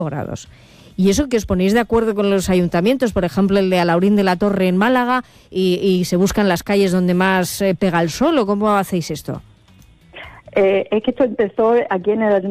grados. Y eso que os ponéis de acuerdo con los ayuntamientos, por ejemplo el de Alaurín de la Torre en Málaga, y se buscan las calles donde más pega el sol, ¿o cómo hacéis esto? Es que esto empezó aquí en el